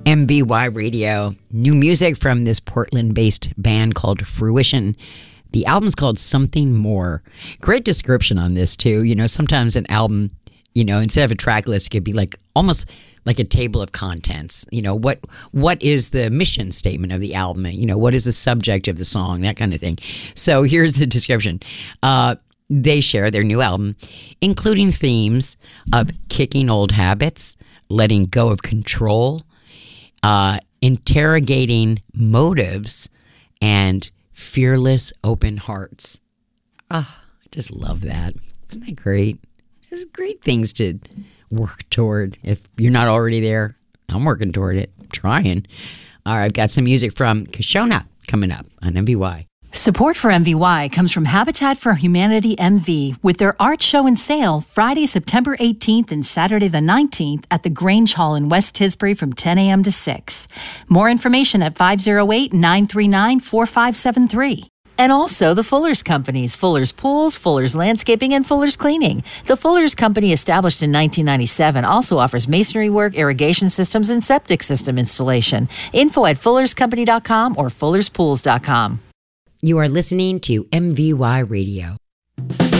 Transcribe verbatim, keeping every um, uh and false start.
M V Y Radio. New music from this Portland-based band called Fruition. The album's called Something More. Great description on this, too. You know, sometimes an album, you know, instead of a track list, it could be like almost like a table of contents. You know, what what is the mission statement of the album? You know, what is the subject of the song? That kind of thing. So here's the description. Uh, they share their new album, including themes of kicking old habits, letting go of control, uh, interrogating motives, and fearless open hearts. Ah, oh, I just love that. Isn't that great? It's great things to work toward. If you're not already there, I'm working toward it. I'm trying. All right, I've got some music from Kashona coming up on M V Y. Support for M V Y comes from Habitat for Humanity M V with their art show and sale Friday, September eighteenth and Saturday the nineteenth at the Grange Hall in West Tisbury from ten a.m. to six. More information at five oh eight, nine three nine, four five seven three. And also the Fuller's Companies, Fuller's Pools, Fuller's Landscaping, and Fuller's Cleaning. The Fuller's Company, established in nineteen ninety-seven, also offers masonry work, irrigation systems, and septic system installation. Info at fullers company dot com or fullers pools dot com. You are listening to M V Y Radio.